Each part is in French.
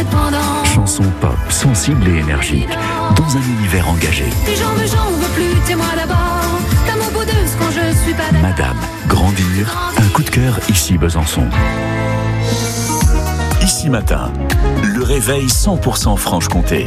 indépendant. Chanson pop, sensible et énergique, dans un univers engagé. Les gens me veulent plus, t'es moi d'abord. T'as mon bout de ce quand je suis pas d'accord. Madame, grandir, un coup de cœur ici Besançon. Ici matin, le réveil 100% Franche-Comté.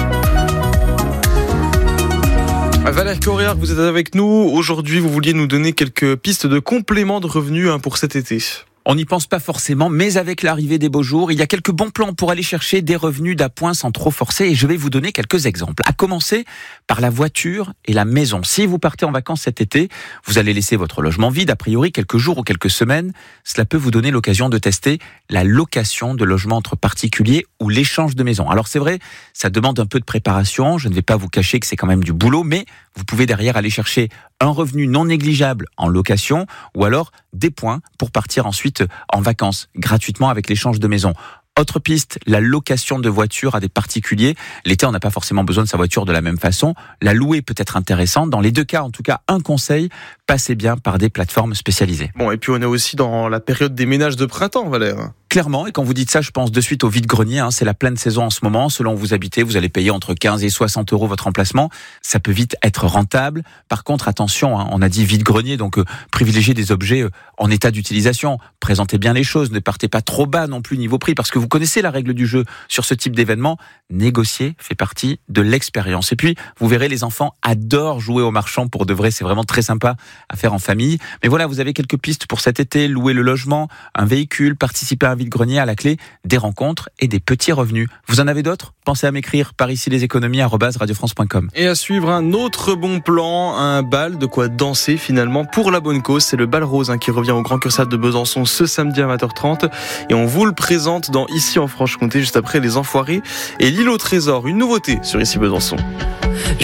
Valère Correa, vous êtes avec nous. Aujourd'hui, vous vouliez nous donner quelques pistes de complément de revenus pour cet été. On n'y pense pas forcément, mais avec l'arrivée des beaux jours, il y a quelques bons plans pour aller chercher des revenus d'appoint sans trop forcer, et je vais vous donner quelques exemples. À commencer par la voiture et la maison. Si vous partez en vacances cet été, vous allez laisser votre logement vide, a priori quelques jours ou quelques semaines. Cela peut vous donner l'occasion de tester la location de logements entre particuliers ou l'échange de maisons. Alors c'est vrai, ça demande un peu de préparation, je ne vais pas vous cacher que c'est quand même du boulot, mais vous pouvez derrière aller chercher un revenu non négligeable en location ou alors des points pour partir ensuite en vacances gratuitement avec l'échange de maison. Autre piste, la location de voiture à des particuliers. L'été, on n'a pas forcément besoin de sa voiture de la même façon. La louer peut être intéressante. Dans les deux cas, en tout cas, un conseil, passez bien par des plateformes spécialisées. Bon, et puis on est aussi dans la période des ménages de printemps, Valère. Clairement, et quand vous dites ça, je pense de suite au vide-grenier. C'est la pleine saison en ce moment. Selon où vous habitez, vous allez payer entre 15 et 60 euros votre emplacement. Ça peut vite être rentable. Par contre, attention, on a dit vide-grenier, donc privilégiez des objets en état d'utilisation. Présentez bien les choses. Ne partez pas trop bas non plus niveau prix, parce que vous connaissez la règle du jeu sur ce type d'événement. Négocier fait partie de l'expérience. Et puis, vous verrez, les enfants adorent jouer au marchand pour de vrai. C'est vraiment très sympa à faire en famille. Mais voilà, vous avez quelques pistes pour cet été. Louer le logement, un véhicule, participer à un vide-grenier, à la clé, des rencontres et des petits revenus. Vous en avez d'autres ? Pensez à m'écrire par ici leséconomies@radiofrance.com. Et à suivre un autre bon plan, un bal, de quoi danser finalement pour la bonne cause. C'est le bal rose qui revient au Grand Cursal de Besançon ce samedi à 20h30. Et on vous le présente dans Ici en Franche-Comté, juste après Les Enfoirés et l'île au trésor. Une nouveauté sur Ici Besançon.